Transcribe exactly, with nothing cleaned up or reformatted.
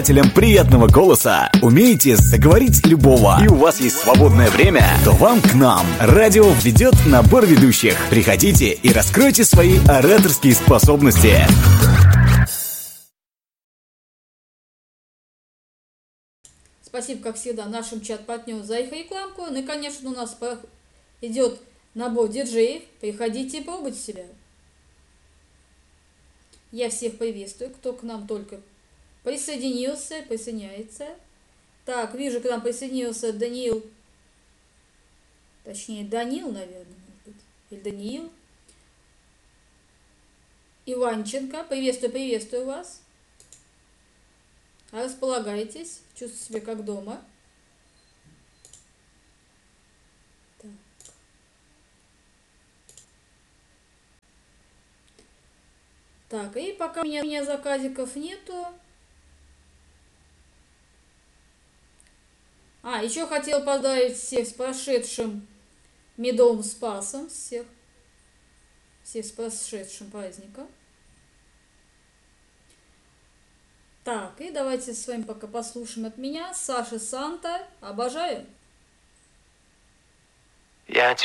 Приятного голоса. Умеете заговорить любого, и у вас есть свободное время, то вам к нам. Радио ведет набор ведущих. Приходите и раскройте свои ораторские способности. Спасибо, как всегда, нашим чат-партнерам за их рекламку. Ну и, конечно, у нас идет набор диджеев. Приходите и пробуйте себя. Я всех приветствую, кто к нам только присоединился, присоединяется. Так, вижу, к нам присоединился Даниил. Точнее, Данил, наверное, может быть. Или Даниил. Иванченко. Приветствую, приветствую вас. Располагайтесь. Чувствуйте себя как дома. Так. Так, и пока у меня, у меня заказиков нету. А, еще хотел поздравить всех с прошедшим Медовым Спасом. Всех. Всех с прошедшим праздником. Так, и давайте с вами пока послушаем от меня. Саша Санта. Обожаю. Я